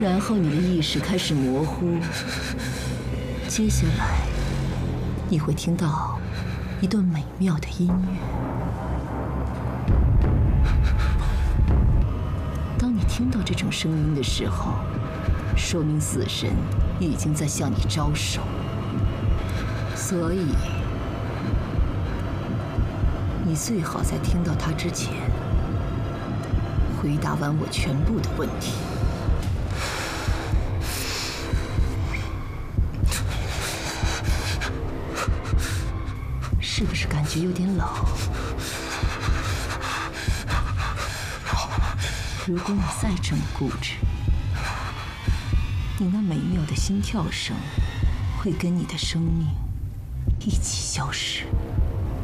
然后你的意识开始模糊，接下来你会听到一段美妙的音乐。当你听到这种声音的时候，说明死神已经在向你招手，所以你最好在听到它之前回答完我全部的问题。是不是感觉有点冷？如果你再这么固执，你那美妙的心跳声会跟你的生命一起消失。